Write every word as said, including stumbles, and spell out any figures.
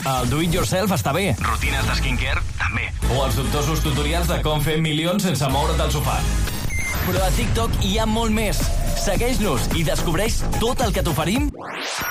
El do-it-yourself està bé. Rutines de skincare, també. O els dubtosos tutorials de com fer milions sense moure't del sofà. Però a TikTok hi ha molt més. Segueix-nos i descobreix tot el que t'oferim